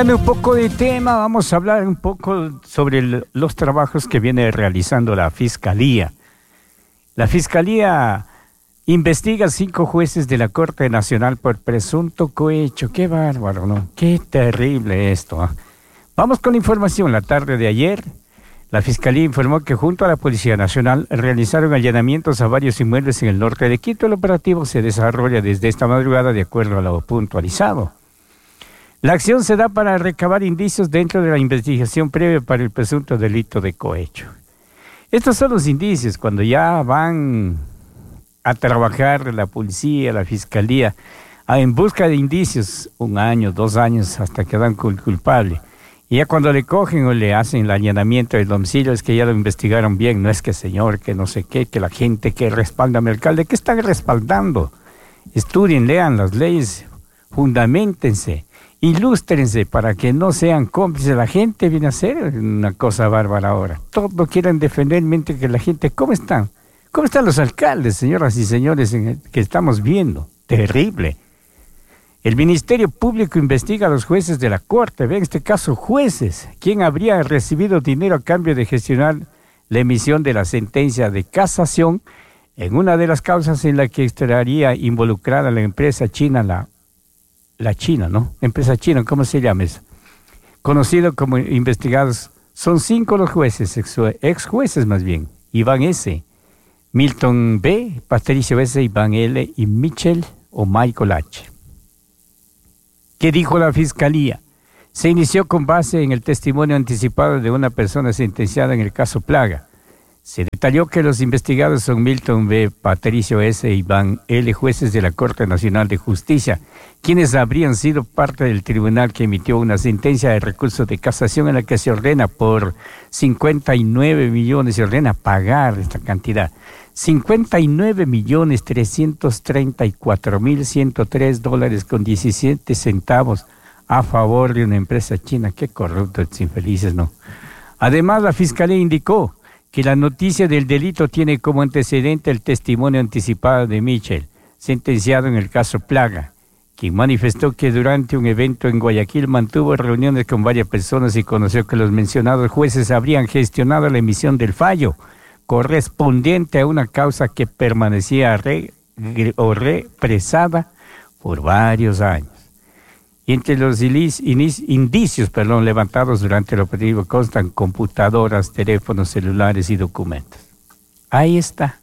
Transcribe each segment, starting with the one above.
Un poco de tema, vamos a hablar un poco sobre los trabajos que viene realizando la Fiscalía. La Fiscalía investiga a 5 jueces de la Corte Nacional por presunto cohecho. Qué bárbaro, ¿no? Qué terrible esto, ¿eh? Vamos con la información. La tarde de ayer, la Fiscalía informó que junto a la Policía Nacional realizaron allanamientos a varios inmuebles en el norte de Quito. El operativo se desarrolla desde esta madrugada de acuerdo a lo puntualizado. La acción se da para recabar indicios dentro de la investigación previa para el presunto delito de cohecho. Estos son los indicios cuando ya van a trabajar la policía, la fiscalía, en busca de indicios, 1 año, 2 años, hasta que dan con el culpable. Y ya cuando le cogen o le hacen el allanamiento del domicilio, es que ya lo investigaron bien, no es que señor, que no sé qué, que la gente que respalda a mi alcalde, ¿qué están respaldando? Estudien, lean las leyes, fundamentense. Ilústrense para que no sean cómplices. La gente viene a hacer una cosa bárbara ahora. Todos quieren defender mente que la gente... ¿Cómo están? ¿Cómo están los alcaldes, señoras y señores, que estamos viendo? Terrible. El Ministerio Público investiga a los jueces de la Corte. Ve en este caso jueces. ¿Quién habría recibido dinero a cambio de gestionar la emisión de la sentencia de casación en una de las causas en la que estaría involucrada la empresa china, la China, ¿no? Empresa china, ¿cómo se llama eso? Conocido como investigados, son 5 los jueces, ex jueces más bien. Iván S., Milton B., Patricio S., Iván L. y Michael o Michael H. ¿Qué dijo la Fiscalía? Se inició con base en el testimonio anticipado de una persona sentenciada en el caso Plaga. Se detalló que los investigados son Milton B., Patricio S. e Iván L., jueces de la Corte Nacional de Justicia, quienes habrían sido parte del tribunal que emitió una sentencia de recurso de casación en la que se ordena por 59 millones, se ordena pagar esta cantidad, 59.334.103 con 17 centavos a favor de una empresa china. Qué corruptos, infelices, ¿no? Además, la Fiscalía indicó que la noticia del delito tiene como antecedente el testimonio anticipado de Michel, sentenciado en el caso Plaga, quien manifestó que durante un evento en Guayaquil mantuvo reuniones con varias personas y conoció que los mencionados jueces habrían gestionado la emisión del fallo correspondiente a una causa que permanecía represada por varios años. Y entre los indicios levantados durante el operativo constan computadoras, teléfonos celulares y documentos. Ahí está.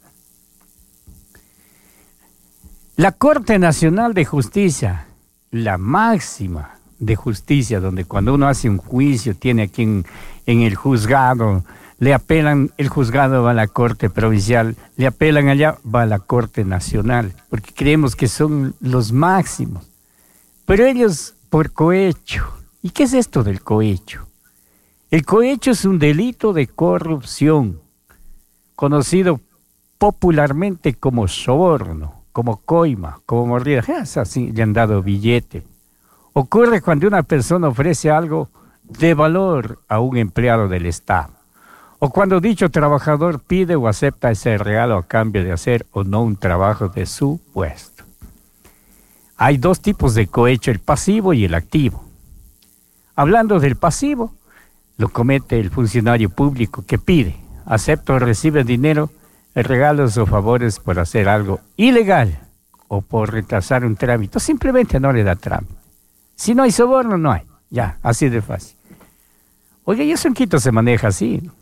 La Corte Nacional de Justicia, la máxima de justicia, donde cuando uno hace un juicio, tiene aquí en el juzgado, le apelan, el juzgado va a la Corte Provincial, le apelan allá, va a la Corte Nacional, porque creemos que son los máximos. Pero ellos por cohecho. ¿Y qué es esto del cohecho? El cohecho es un delito de corrupción, conocido popularmente como soborno, como coima, como mordida. Así le han dado billete. Ocurre cuando una persona ofrece algo de valor a un empleado del Estado, o cuando dicho trabajador pide o acepta ese regalo a cambio de hacer o no un trabajo de su puesto. Hay 2 tipos de cohecho, el pasivo y el activo. Hablando del pasivo, lo comete el funcionario público que pide, acepta o recibe dinero, regalos o favores por hacer algo ilegal o por retrasar un trámite, o simplemente no le da trámite. Si no hay soborno, no hay. Ya, así de fácil. Oye, y eso en Quito se maneja así, ¿no?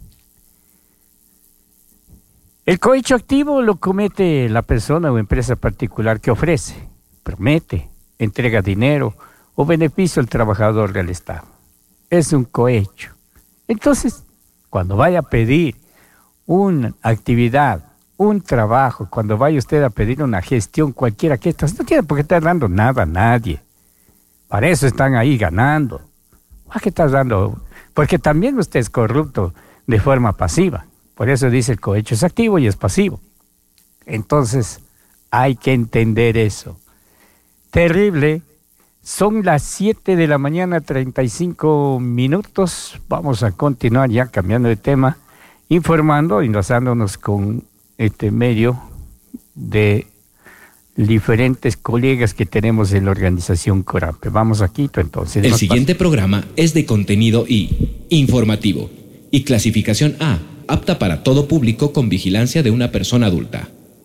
El cohecho activo lo comete la persona o empresa particular que ofrece, promete, entrega dinero o beneficio al trabajador del Estado. Es un cohecho. Entonces, cuando vaya a pedir una actividad, un trabajo, cuando vaya usted a pedir una gestión cualquiera que estas, no tiene por qué estar dando nada a nadie. Para eso están ahí ganando. ¿A qué estás dando? Porque también usted es corrupto de forma pasiva. Por eso dice el cohecho es activo y es pasivo. Entonces, hay que entender eso. Terrible. Son las 7 de la mañana, 35 minutos. Vamos a continuar ya cambiando de tema, informando, enlazándonos con este medio de diferentes colegas que tenemos en la organización Corape. Vamos a Quito entonces. El siguiente programa es de contenido informativo y clasificación A, apta para todo público con vigilancia de una persona adulta.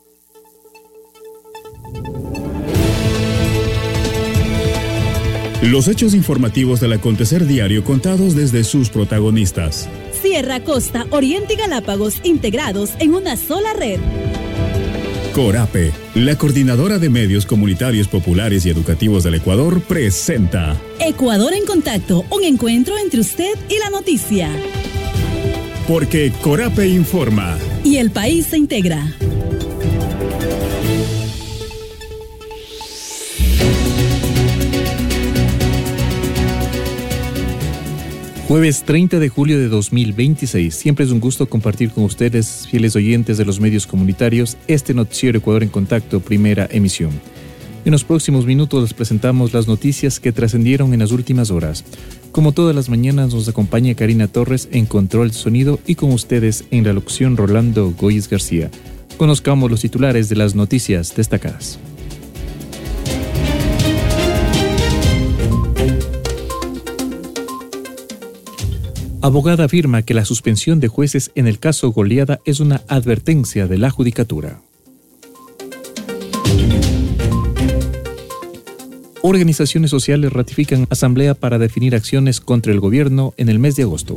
Los hechos informativos del acontecer diario contados desde sus protagonistas. Sierra, Costa, Oriente y Galápagos integrados en una sola red. Corape, la coordinadora de medios comunitarios populares y educativos del Ecuador, presenta Ecuador en Contacto, un encuentro entre usted y la noticia. Porque Corape informa. Y el país se integra. Jueves 30 de julio de 2026. Siempre es un gusto compartir con ustedes, fieles oyentes de los medios comunitarios, este noticiero Ecuador en Contacto, primera emisión. En los próximos minutos les presentamos las noticias que trascendieron en las últimas horas. Como todas las mañanas nos acompaña Karina Torres en control sonido y con ustedes en la locución Rolando Goyes García. Conozcamos los titulares de las noticias destacadas. Abogada afirma que la suspensión de jueces en el caso Goliada es una advertencia de la Judicatura. Organizaciones sociales ratifican asamblea para definir acciones contra el gobierno en el mes de agosto.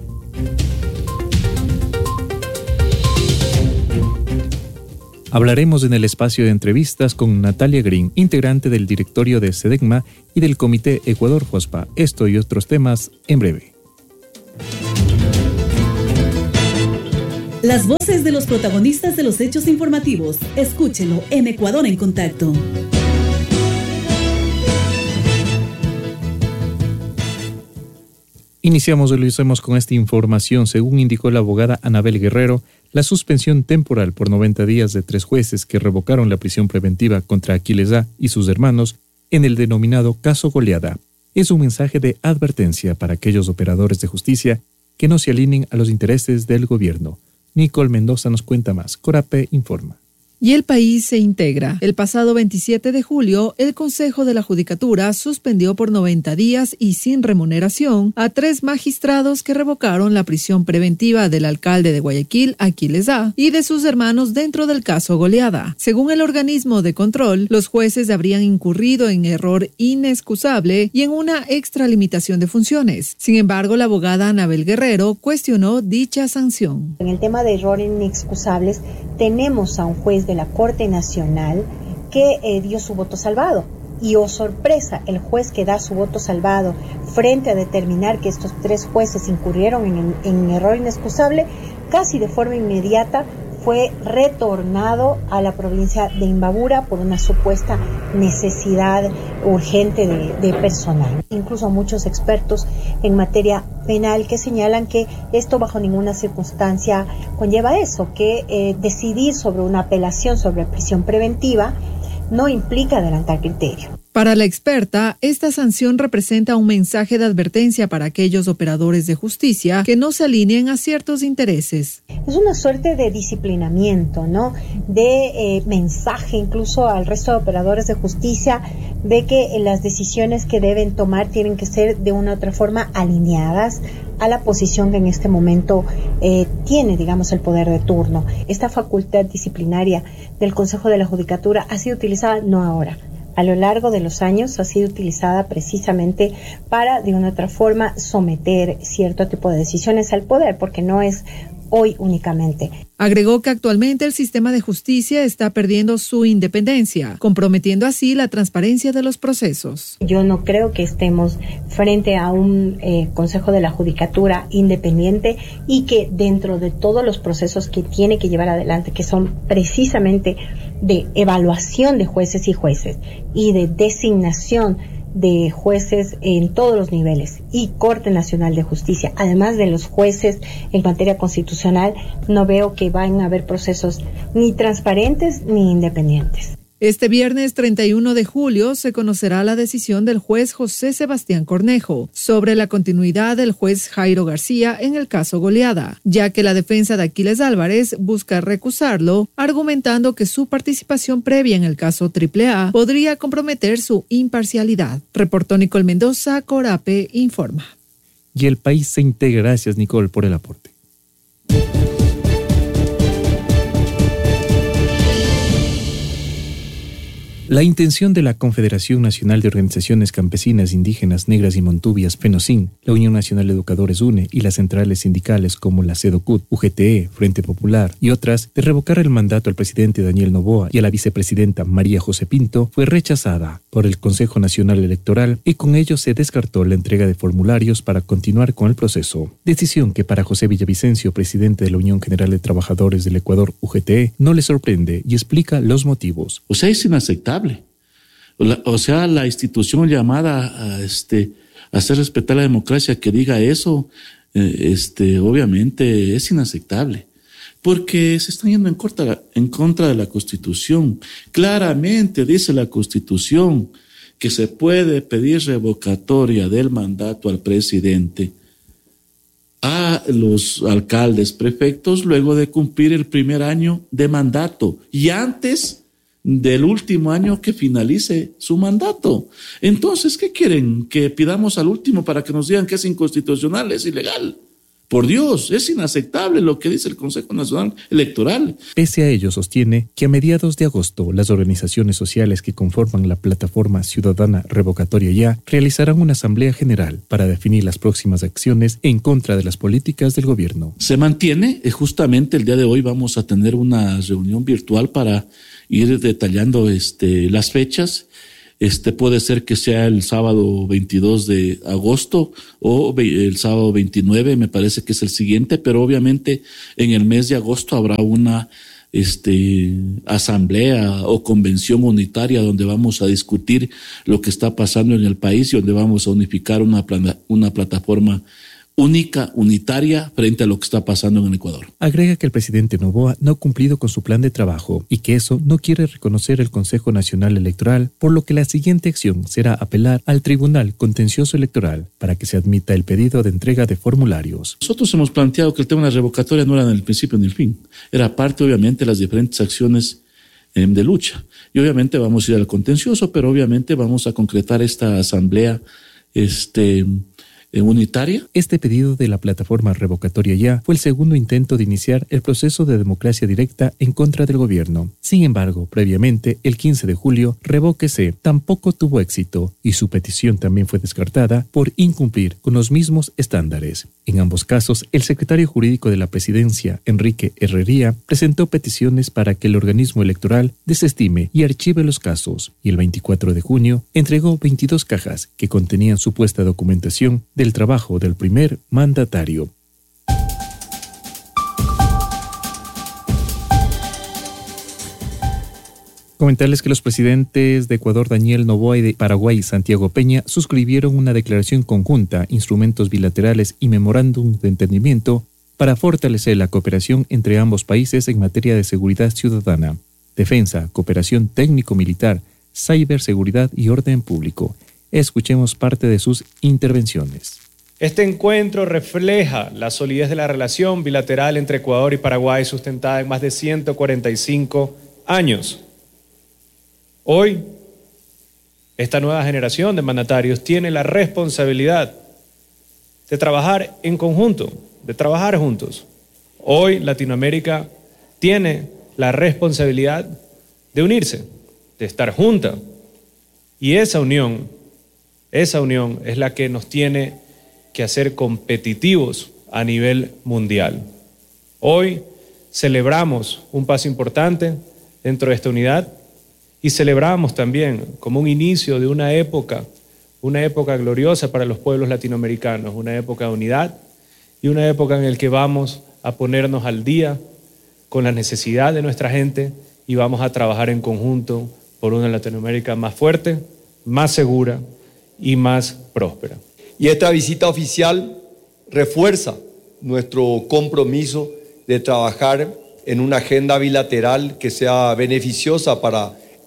Hablaremos en el espacio de entrevistas con Natalia Green, integrante del directorio de SEDECMA y del Comité Ecuador FOSPA. Esto y otros temas en breve. Las voces de los protagonistas de los hechos informativos. Escúchelo en Ecuador en Contacto. Iniciamos y lo hacemos con esta información. Según indicó la abogada Anabel Guerrero, la suspensión temporal por 90 días de 3 jueces que revocaron la prisión preventiva contra Aquiles A. y sus hermanos en el denominado caso Goliada es un mensaje de advertencia para aquellos operadores de justicia que no se alineen a los intereses del gobierno. Nicole Mendoza nos cuenta más. Corape informa. Y el país se integra. El pasado 27 de julio, el Consejo de la Judicatura suspendió por 90 días y sin remuneración a 3 magistrados que revocaron la prisión preventiva del alcalde de Guayaquil, Aquiles A., y de sus hermanos dentro del caso Goliada. Según el organismo de control, los jueces habrían incurrido en error inexcusable y en una extralimitación de funciones. Sin embargo, la abogada Anabel Guerrero cuestionó dicha sanción. En el tema de errores inexcusables, tenemos a un juez de la Corte Nacional que dio su voto salvado. Y oh sorpresa, el juez que da su voto salvado frente a determinar que estos 3 jueces incurrieron en error inexcusable, casi de forma inmediata fue retornado a la provincia de Imbabura por una supuesta necesidad urgente de personal. Incluso muchos expertos en materia penal que señalan que esto bajo ninguna circunstancia conlleva eso, que decidir sobre una apelación sobre prisión preventiva no implica adelantar criterio. Para la experta, esta sanción representa un mensaje de advertencia para aquellos operadores de justicia que no se alineen a ciertos intereses. Es una suerte de disciplinamiento, ¿no? De mensaje incluso al resto de operadores de justicia de que las decisiones que deben tomar tienen que ser de una u otra forma alineadas a la posición que en este momento tiene, digamos, el poder de turno. Esta facultad disciplinaria del Consejo de la Judicatura ha sido utilizada no ahora. A lo largo de los años ha sido utilizada precisamente para, de una u otra forma, someter cierto tipo de decisiones al poder, porque no es hoy únicamente. Agregó que actualmente el sistema de justicia está perdiendo su independencia, comprometiendo así la transparencia de los procesos. Yo no creo que estemos frente a un Consejo de la Judicatura independiente y que dentro de todos los procesos que tiene que llevar adelante, que son precisamente de evaluación de jueces y de designación de jueces en todos los niveles y Corte Nacional de Justicia, además de los jueces en materia constitucional, no veo que vayan a haber procesos ni transparentes ni independientes. Este viernes 31 de julio se conocerá la decisión del juez José Sebastián Cornejo sobre la continuidad del juez Jairo García en el caso Goleada, ya que la defensa de Aquiles Álvarez busca recusarlo, argumentando que su participación previa en el caso AAA podría comprometer su imparcialidad. Reportó Nicole Mendoza, Corape informa. Y el país se integra. Gracias, Nicole, por el aporte. La intención de la Confederación Nacional de Organizaciones Campesinas, Indígenas, Negras y Montubias, FENOCIN, la Unión Nacional de Educadores UNE y las centrales sindicales como la CEDOCUT, UGTE, Frente Popular y otras, de revocar el mandato al presidente Daniel Noboa y a la vicepresidenta María José Pinto, fue rechazada por el Consejo Nacional Electoral y con ello se descartó la entrega de formularios para continuar con el proceso. Decisión que para José Villavicencio, presidente de la Unión General de Trabajadores del Ecuador, UGTE, no le sorprende y explica los motivos. O sea, es inaceptable. La institución llamada a hacer respetar la democracia que diga eso, obviamente es inaceptable, porque se están yendo en contra de la Constitución. Claramente dice la Constitución que se puede pedir revocatoria del mandato al presidente a los alcaldes, prefectos, luego de cumplir el primer año de mandato y antes del último año que finalice su mandato. Entonces, ¿qué quieren? ¿Que pidamos al último para que nos digan que es inconstitucional, es ilegal? Por Dios, es inaceptable lo que dice el Consejo Nacional Electoral. Pese a ello, sostiene que a mediados de agosto las organizaciones sociales que conforman la plataforma ciudadana Revocatoria Ya realizarán una asamblea general para definir las próximas acciones en contra de las políticas del gobierno. Se mantiene, justamente el día de hoy vamos a tener una reunión virtual para ir detallando las fechas. Puede ser que sea el sábado 22 de agosto o el sábado 29, me parece que es el siguiente, pero obviamente en el mes de agosto habrá una asamblea o convención unitaria donde vamos a discutir lo que está pasando en el país y donde vamos a unificar una plataforma unitaria frente a lo que está pasando en el Ecuador. Agrega que el presidente Noboa no ha cumplido con su plan de trabajo y que eso no quiere reconocer el Consejo Nacional Electoral, por lo que la siguiente acción será apelar al Tribunal Contencioso Electoral para que se admita el pedido de entrega de formularios. Nosotros hemos planteado que el tema de la revocatoria no era ni el principio ni el fin, era parte obviamente de las diferentes acciones de lucha. Y obviamente vamos a ir al contencioso, pero obviamente vamos a concretar esta asamblea unitaria. Este pedido de la plataforma Revocatoria Ya fue el segundo intento de iniciar el proceso de democracia directa en contra del gobierno. Sin embargo, previamente, el 15 de julio, Revóquese tampoco tuvo éxito y su petición también fue descartada por incumplir con los mismos estándares. En ambos casos, el secretario jurídico de la presidencia, Enrique Herrería, presentó peticiones para que el organismo electoral desestime y archive los casos, y el 24 de junio entregó 22 cajas que contenían supuesta documentación del trabajo del primer mandatario. Comentarles que los presidentes de Ecuador, Daniel Noboa, y de Paraguay, Santiago Peña, suscribieron una declaración conjunta, instrumentos bilaterales y memorándum de entendimiento para fortalecer la cooperación entre ambos países en materia de seguridad ciudadana, defensa, cooperación técnico-militar, ciberseguridad y orden público. Escuchemos parte de sus intervenciones. Este encuentro refleja la solidez de la relación bilateral entre Ecuador y Paraguay sustentada en más de 145 años. Hoy, esta nueva generación de mandatarios tiene la responsabilidad de trabajar en conjunto, de trabajar juntos. Hoy Latinoamérica tiene la responsabilidad de unirse, de estar junta. Y esa unión es la que nos tiene que hacer competitivos a nivel mundial. Hoy celebramos un paso importante dentro de esta unidad y celebramos también como un inicio de una época gloriosa para los pueblos latinoamericanos, una época de unidad y una época en la que vamos a ponernos al día con la necesidad de nuestra gente y vamos a trabajar en conjunto por una Latinoamérica más fuerte, más segura y más próspera. Y esta visita oficial refuerza nuestro compromiso de trabajar en una agenda bilateral que sea beneficiosa para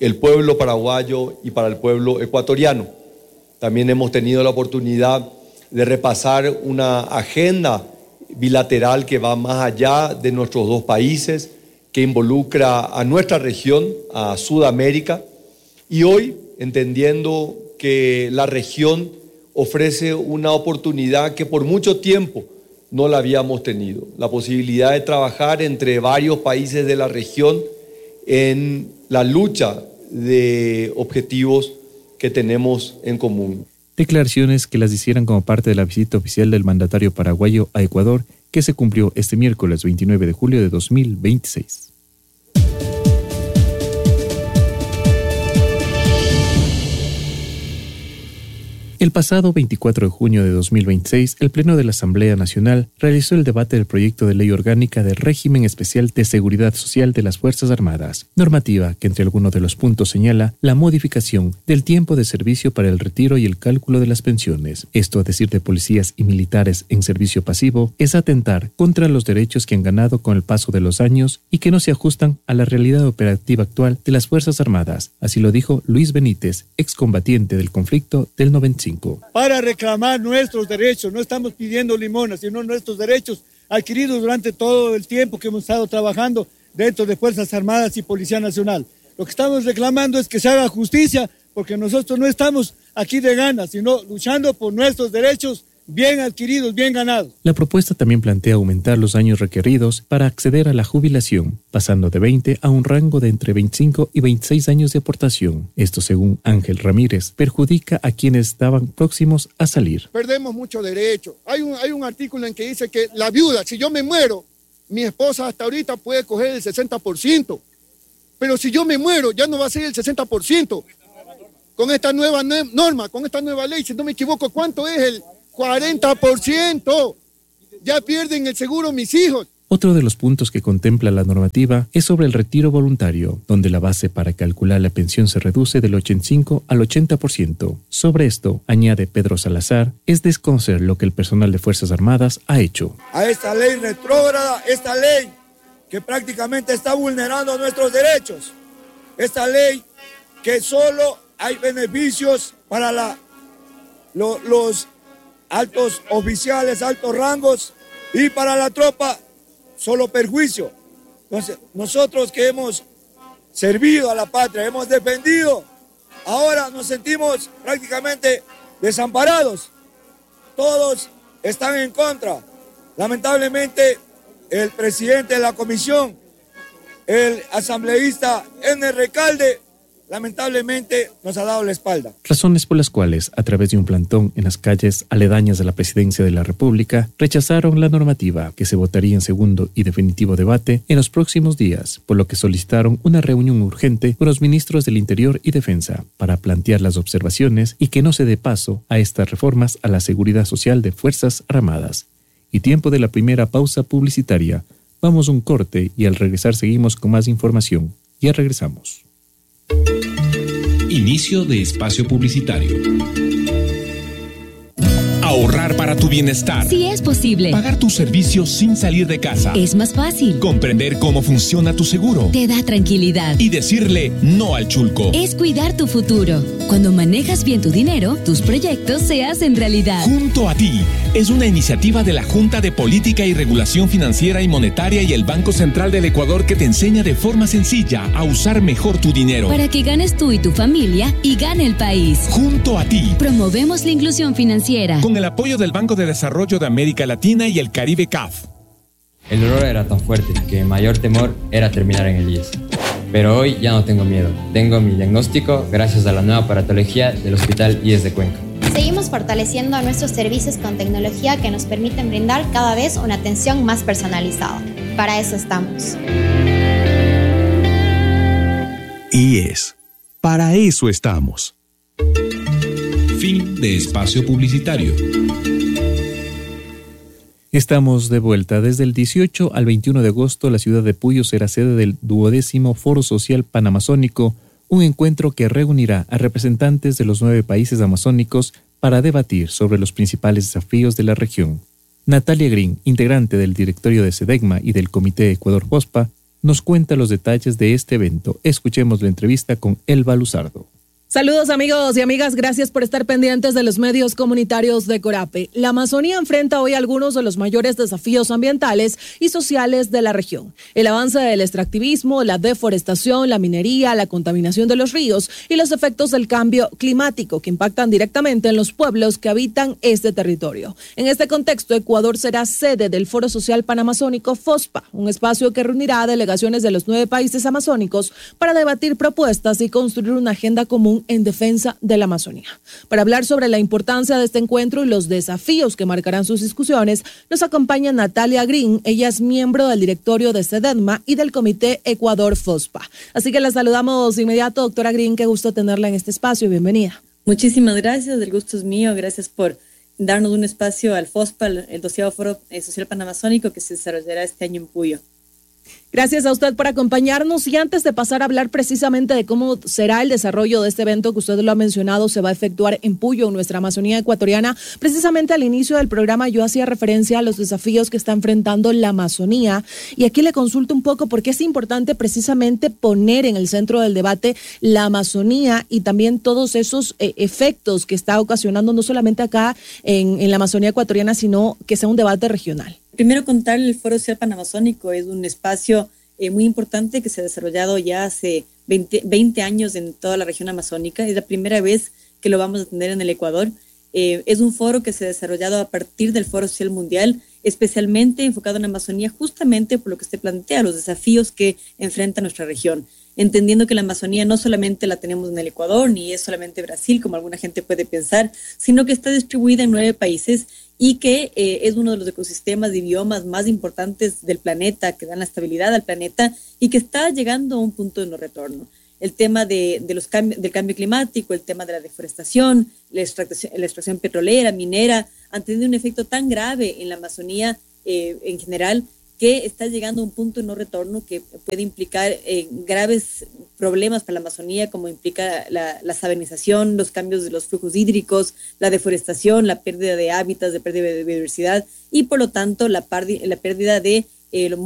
el pueblo paraguayo y para el pueblo ecuatoriano. También hemos tenido la oportunidad de repasar una agenda bilateral que va más allá de nuestros dos países, que involucra a nuestra región, a Sudamérica, y hoy, entendiendo que la región ofrece una oportunidad que por mucho tiempo no la habíamos tenido, la posibilidad de trabajar entre varios países de la región en la lucha de objetivos que tenemos en común. Declaraciones que las hicieron como parte de la visita oficial del mandatario paraguayo a Ecuador, que se cumplió este miércoles 29 de julio de 2026. El pasado 24 de junio de 2026, el Pleno de la Asamblea Nacional realizó el debate del proyecto de ley orgánica del régimen especial de seguridad social de las Fuerzas Armadas, normativa que entre algunos de los puntos señala la modificación del tiempo de servicio para el retiro y el cálculo de las pensiones. Esto, a decir de policías y militares en servicio pasivo, es atentar contra los derechos que han ganado con el paso de los años y que no se ajustan a la realidad operativa actual de las Fuerzas Armadas. Así lo dijo Luis Benítez, excombatiente del conflicto del 95. Para reclamar nuestros derechos, no estamos pidiendo limonas, sino nuestros derechos adquiridos durante todo el tiempo que hemos estado trabajando dentro de Fuerzas Armadas y Policía Nacional. Lo que estamos reclamando es que se haga justicia, porque nosotros no estamos aquí de ganas, sino luchando por nuestros derechos bien adquiridos, bien ganados. La propuesta también plantea aumentar los años requeridos para acceder a la jubilación, pasando de 20 a un rango de entre 25 y 26 años de aportación. Esto, según Ángel Ramírez, perjudica a quienes estaban próximos a salir. Perdemos mucho derecho. Hay un artículo en que dice que la viuda, si yo me muero, mi esposa hasta ahorita puede coger el 60%. Pero si yo me muero, ya no va a ser el 60%. Con esta nueva norma, con esta nueva ley, si no me equivoco, ¿cuánto es el 40%? Ya pierden el seguro mis hijos. Otro de los puntos que contempla la normativa es sobre el retiro voluntario, donde la base para calcular la pensión se reduce del 85 al 80%. Sobre esto, añade Pedro Salazar, es desconocer lo que el personal de Fuerzas Armadas ha hecho. A esta ley retrógrada, esta ley que prácticamente está vulnerando nuestros derechos, esta ley que solo hay beneficios para los altos oficiales, altos rangos, y para la tropa solo perjuicio. Entonces, nosotros que hemos servido a la patria, hemos defendido, ahora nos sentimos prácticamente desamparados. Todos están en contra. Lamentablemente, el presidente de la comisión, el asambleísta N. Recalde, lamentablemente nos ha dado la espalda. Razones por las cuales, a través de un plantón en las calles aledañas a la presidencia de la República, rechazaron la normativa que se votaría en segundo y definitivo debate en los próximos días, por lo que solicitaron una reunión urgente con los ministros del Interior y Defensa para plantear las observaciones y que no se dé paso a estas reformas a la seguridad social de Fuerzas Armadas. Y tiempo de la primera pausa publicitaria. Vamos a un corte y al regresar seguimos con más información. Ya regresamos. Inicio de espacio publicitario. Ahorrar para tu bienestar. Sí es posible. Pagar tus servicios sin salir de casa. Es más fácil. Comprender cómo funciona tu seguro. Te da tranquilidad. Y decirle no al chulco. Es cuidar tu futuro. Cuando manejas bien tu dinero, tus proyectos se hacen realidad. Junto a ti es una iniciativa de la Junta de Política y Regulación Financiera y Monetaria y el Banco Central del Ecuador que te enseña de forma sencilla a usar mejor tu dinero. Para que ganes tú y tu familia y gane el país. Junto a ti. Promovemos la inclusión financiera. Con el apoyo del Banco de Desarrollo de América Latina y el Caribe CAF. El dolor era tan fuerte que mi mayor temor era terminar en el IES. Pero hoy ya no tengo miedo. Tengo mi diagnóstico gracias a la nueva aparatología del Hospital IES de Cuenca. Seguimos fortaleciendo nuestros servicios con tecnología que nos permiten brindar cada vez una atención más personalizada. Para eso estamos. IES. Para eso estamos. Fin de espacio publicitario. Estamos de vuelta. Desde el 18 al 21 de agosto, la ciudad de Puyo será sede del 12º Foro Social Panamazónico, un encuentro que reunirá a representantes de los 9 países amazónicos para debatir sobre los principales desafíos de la región. Natalia Green, integrante del directorio de SEDEGMA y del Comité Ecuador-POSPA, nos cuenta los detalles de este evento. Escuchemos la entrevista con Elba Luzardo. Saludos amigos y amigas, gracias por estar pendientes de los medios comunitarios de Corape. La Amazonía enfrenta hoy algunos de los mayores desafíos ambientales y sociales de la región. El avance del extractivismo, la deforestación, la minería, la contaminación de los ríos y los efectos del cambio climático que impactan directamente en los pueblos que habitan este territorio. En este contexto, Ecuador será sede del Foro Social Panamazónico FOSPA, un espacio que reunirá a delegaciones de los 9 países amazónicos para debatir propuestas y construir una agenda común en defensa de la Amazonía. Para hablar sobre la importancia de este encuentro y los desafíos que marcarán sus discusiones, nos acompaña Natalia Green. Ella es miembro del directorio de SEDENMA y del Comité Ecuador FOSPA. Así que la saludamos de inmediato, doctora Green, qué gusto tenerla en este espacio. Bienvenida. Muchísimas gracias, el gusto es mío. Gracias por darnos un espacio al FOSPA, el 12º Foro Social Panamazónico que se desarrollará este año en Puyo. Gracias a usted por acompañarnos, y antes de pasar a hablar precisamente de cómo será el desarrollo de este evento que usted lo ha mencionado, se va a efectuar en Puyo, en nuestra Amazonía ecuatoriana. Precisamente al inicio del programa yo hacía referencia a los desafíos que está enfrentando la Amazonía, y aquí le consulto un poco por qué es importante precisamente poner en el centro del debate la Amazonía y también todos esos efectos que está ocasionando no solamente acá en la Amazonía ecuatoriana, sino que sea un debate regional. Primero contarle, el Foro Social Panamazónico es un espacio muy importante que se ha desarrollado ya hace 20 años en toda la región amazónica. Es la primera vez que lo vamos a tener en el Ecuador. Es un foro que se ha desarrollado a partir del Foro Social Mundial, especialmente enfocado en Amazonía, justamente por lo que usted plantea, los desafíos que enfrenta nuestra región. Entendiendo que la Amazonía no solamente la tenemos en el Ecuador, ni es solamente Brasil, como alguna gente puede pensar, sino que está distribuida en 9 países y que es uno de los ecosistemas y biomas más importantes del planeta, que dan la estabilidad al planeta y que está llegando a un punto de no retorno. El tema del cambio climático, el tema de la deforestación, la extracción petrolera, minera, han tenido un efecto tan grave en la Amazonía en general, que está llegando a un punto de no retorno que puede implicar graves problemas para la Amazonía, como implica la sabanización, los cambios de los flujos hídricos, la deforestación, la pérdida de hábitats, la pérdida de biodiversidad y por lo tanto la pérdida de